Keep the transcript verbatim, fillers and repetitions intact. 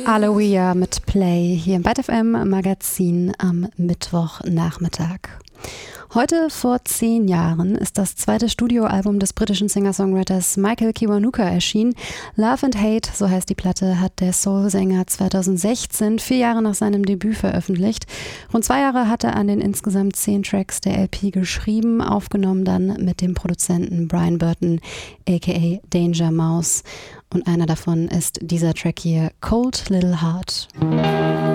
Aloia mit Play hier im Byte F M Magazin am Mittwochnachmittag. Heute vor zehn Jahren ist das zweite Studioalbum des britischen Singer-Songwriters Michael Kiwanuka erschienen. Love and Hate, so heißt die Platte, hat der Soul-Sänger zweitausendsechzehn, vier Jahre nach seinem Debüt, veröffentlicht. Rund zwei Jahre hat er an den insgesamt zehn Tracks der L P geschrieben, aufgenommen dann mit dem Produzenten Brian Burton, aka Danger Mouse. Und einer davon ist dieser Track hier, Cold Little Heart.